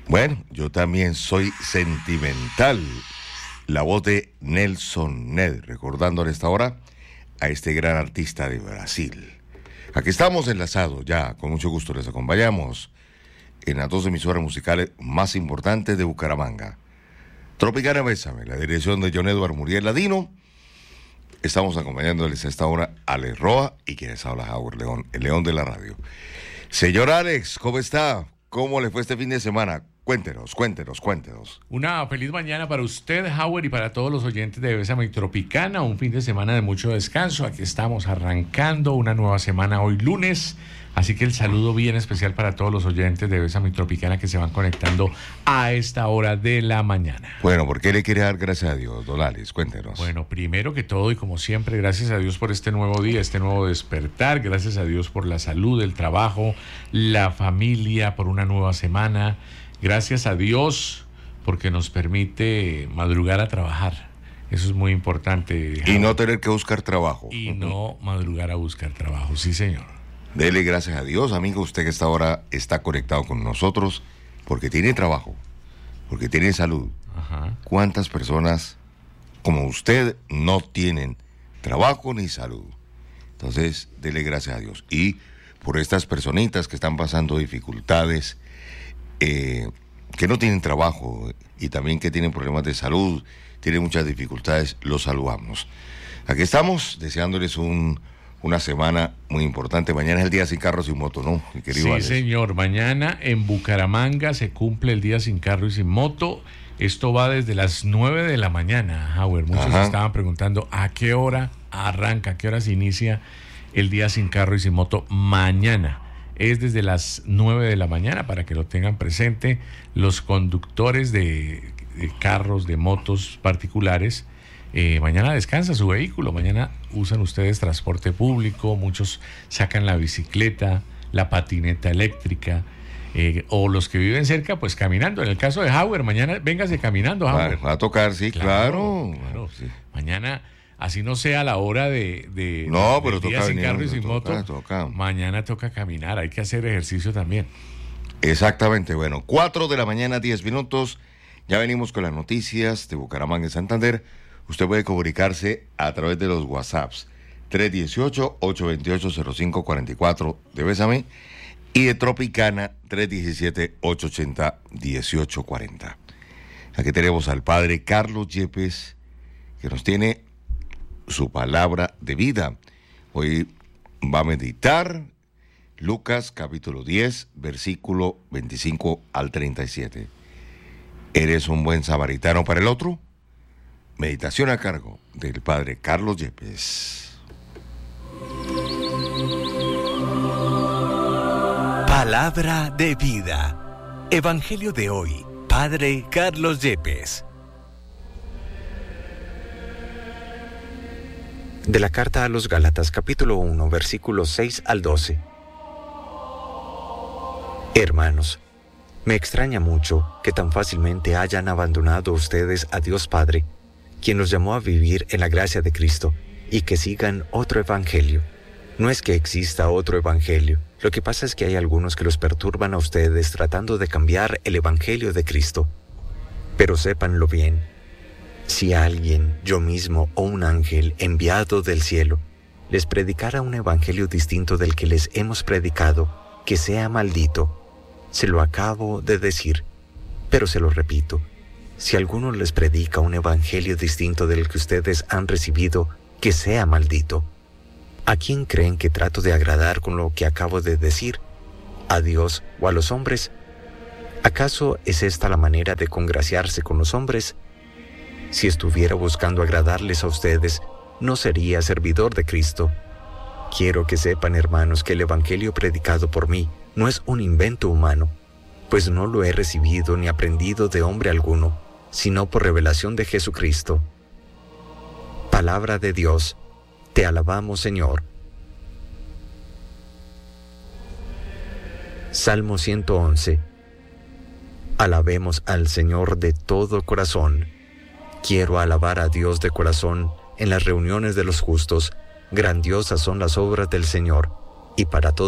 Bueno, yo también soy sentimental. La voz de Nelson Ned, recordándole esta hora a este gran artista de Brasil. Aquí estamos enlazados ya, con mucho gusto les acompañamos en las dos emisoras musicales más importantes de Bucaramanga. Tropicana Bésame, la dirección de John Edward Muriel Ladino. Estamos acompañándoles a esta hora a Alex Roa y quienes habla Howard León, el león de la radio. Señor Alex, ¿cómo está? ¿Cómo le fue este fin de semana? Cuéntenos. Una feliz mañana para usted, Howard, y para todos los oyentes de Bésame Tropicana. Un fin de semana de mucho descanso. Aquí estamos arrancando una nueva semana hoy lunes. Así que el saludo bien especial para todos los oyentes de Bésame Tropicana que se van conectando a esta hora de la mañana. Bueno, ¿por qué le quiere dar gracias a Dios, don Alex? Cuéntenos. Bueno, primero que todo y como siempre, gracias a Dios por este nuevo día, este nuevo despertar. Gracias a Dios por la salud, el trabajo, la familia, por una nueva semana. Gracias a Dios porque nos permite madrugar a trabajar. Eso es muy importante. Y no tener que buscar trabajo. Y no madrugar a buscar trabajo, sí señor. Dele gracias a Dios, amigo, usted que esta hora está conectado con nosotros porque tiene trabajo, porque tiene salud. Ajá. ¿Cuántas personas como usted no tienen trabajo ni salud? Entonces, dele gracias a Dios. Y por estas personitas que están pasando dificultades, que no tienen trabajo y también que tienen problemas de salud, tienen muchas dificultades, los saludamos. Aquí estamos deseándoles una semana muy importante. Mañana es el día sin carro, sin moto, ¿no, mi querido Sí, Alex? señor. Mañana en Bucaramanga se cumple el día sin carro y sin moto. Esto va desde las 9 de la mañana, Howard. Muchos estaban preguntando a qué hora arranca, a qué hora se inicia el día sin carro y sin moto. Mañana es desde las 9 de la mañana, para que lo tengan presente. Los conductores de carros, de motos particulares, mañana descansa su vehículo, mañana usan ustedes transporte público, muchos sacan la bicicleta, la patineta eléctrica, o los que viven cerca, pues caminando. En el caso de Howard, mañana véngase caminando, Howard. Va a tocar, sí, claro. Sí. Mañana, así no sea la hora de no, pero día toca sin venir, carro y sin moto, toca. Mañana toca caminar, hay que hacer ejercicio también. Exactamente, bueno, 4 de la mañana, 10 minutos. Ya venimos con las noticias de Bucaramanga y Santander. Usted puede comunicarse a través de los WhatsApps 318-828-0544 de Bésame y de Tropicana 317-880-1840. Aquí tenemos al padre Carlos Yepes, que nos tiene su palabra de vida. Hoy va a meditar Lucas capítulo 10, versículo 25 al 37. ¿Eres un buen samaritano para el otro? Meditación a cargo del padre Carlos Yepes. Palabra de vida. Evangelio de hoy. Padre Carlos Yepes. De la carta a los Gálatas, capítulo 1, versículos 6 al 12. Hermanos, me extraña mucho que tan fácilmente hayan abandonado ustedes a Dios Padre, quien los llamó a vivir en la gracia de Cristo, y que sigan otro evangelio. No es que exista otro evangelio, lo que pasa es que hay algunos que los perturban a ustedes tratando de cambiar el evangelio de Cristo. Pero sépanlo bien, si alguien, yo mismo o un ángel enviado del cielo, les predicara un evangelio distinto del que les hemos predicado, que sea maldito. Se lo acabo de decir, pero se lo repito. Si alguno les predica un evangelio distinto del que ustedes han recibido, que sea maldito. ¿A quién creen que trato de agradar con lo que acabo de decir? ¿A Dios o a los hombres? ¿Acaso es esta la manera de congraciarse con los hombres? Si estuviera buscando agradarles a ustedes, no sería servidor de Cristo. Quiero que sepan, hermanos, que el evangelio predicado por mí no es un invento humano, pues no lo he recibido ni aprendido de hombre alguno, sino por revelación de Jesucristo. Palabra de Dios, te alabamos, Señor. Salmo 111. Alabemos al Señor de todo corazón. Quiero alabar a Dios de corazón en las reuniones de los justos. Grandiosas son las obras del Señor, y para todos